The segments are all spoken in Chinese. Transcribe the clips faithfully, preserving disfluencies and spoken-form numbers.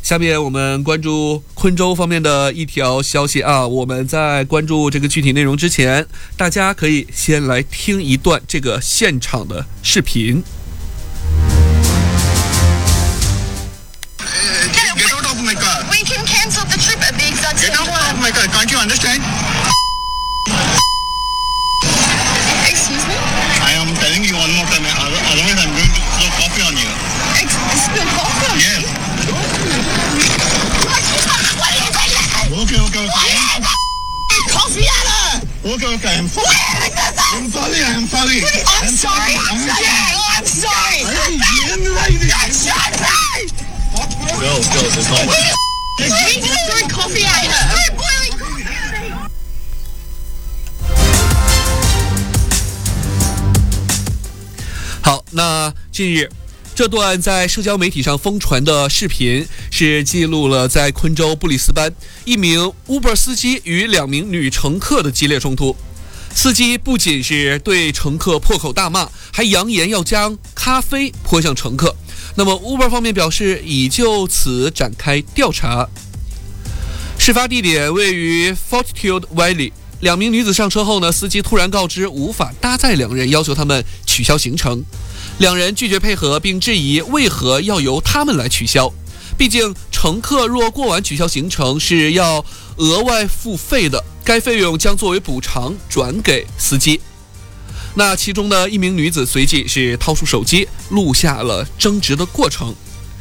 下面我们关注昆州方面的一条消息啊。我们在关注这个具体内容之前，大家可以先来听一段这个现场的视频。 Get out of my car. We can cancel the trip at the exact Get same out time. of my car. Can't you understand? Excuse me? I am telling you one more time. Otherwise, I'm going to throw coffee on you. Ex- spill coffee on Yes. me? What are you doing? Okay, okay, okay. Coffee at her! Okay, okay. I'm sorry. I'm sorry. I'm sorry. I'm sorry. I'm sorry. I'm sorry. I'm Shut me! Go, go. It's fine. We just threw coffee at her. Boiling. 好，那近日这段在社交媒体上疯传的视频是记录了在昆州布里斯班一名 Uber 司机与两名女乘客的激烈冲突。司机不仅是对乘客破口大骂，还扬言要将咖啡泼向乘客。那么 Uber 方面表示已就此展开调查。事发地点位于 Fortitude Valley。两名女子上车后呢，司机突然告知无法搭载两人，要求他们取消行程。两人拒绝配合，并质疑为何要由他们来取消。毕竟乘客若过晚取消行程是要额外付费的，该费用将作为补偿转给司机。那其中的一名女子随即是掏出手机录下了争执的过程。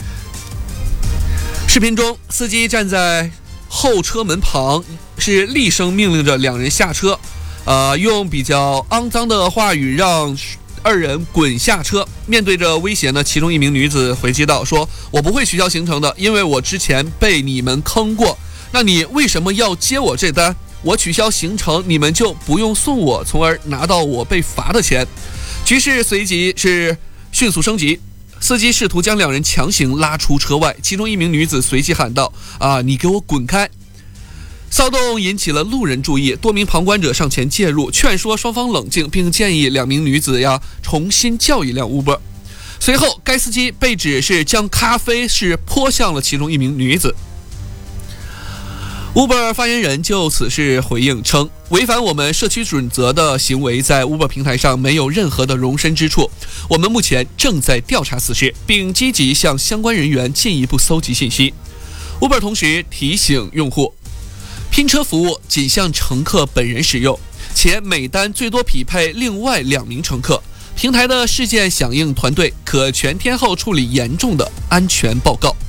视频中，司机站在后车门旁，是厉声命令着两人下车，呃，用比较肮脏的话语让二人滚下车。面对着威胁呢，其中一名女子回击道：“说我不会取消行程的，因为我之前被你们坑过。那你为什么要接我这单？我取消行程，你们就不用送我，从而拿到我被罚的钱。”局势随即是迅速升级。司机试图将两人强行拉出车外，其中一名女子随即喊道：“啊，你给我滚开！”骚动引起了路人注意，多名旁观者上前介入，劝说双方冷静，并建议两名女子要重新叫一辆 Uber。随后，该司机被指是将咖啡是泼向了其中一名女子。Uber 发言人就此事回应称，违反我们社区准则的行为在 Uber 平台上没有任何的容身之处。我们目前正在调查此事，并积极向相关人员进一步搜集信息。Uber 同时提醒用户，拼车服务仅向乘客本人使用，且每单最多匹配另外两名乘客。平台的事件响应团队可全天候处理严重的安全报告。